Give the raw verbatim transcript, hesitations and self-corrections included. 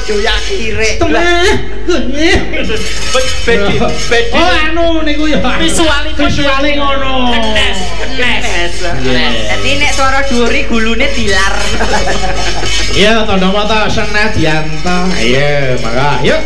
Yo yakire. Bedi bedi. Oh anu niku ya. Visualipun visuale ngono. Kenes, kenes. Dadi nek swara dhuwuri gulune dilar. Iya, tanda mata Senadianta. Iya, maka yuk.